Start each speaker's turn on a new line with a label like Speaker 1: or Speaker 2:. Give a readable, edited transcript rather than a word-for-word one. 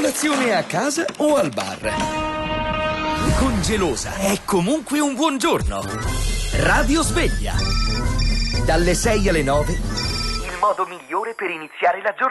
Speaker 1: Colazione a casa o al bar. Con Gelosa è comunque un buon giorno. Radio Sveglia. Dalle 6 alle 9. Il modo migliore per iniziare la giornata.